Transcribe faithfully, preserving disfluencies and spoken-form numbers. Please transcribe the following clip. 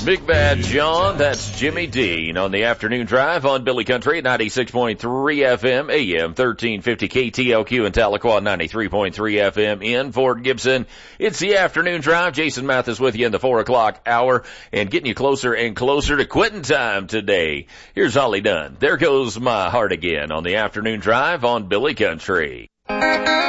Big Bad John, that's Jimmy Dean on the afternoon drive on Billy Country at ninety-six point three F M, A M thirteen fifty K T L Q in Tahlequah, ninety-three point three F M in Fort Gibson. It's the afternoon drive. Jason Mathis with you in the four o'clock hour and getting you closer and closer to quitting time today. Here's Holly Dunn. There goes my heart again on the afternoon drive on Billy Country.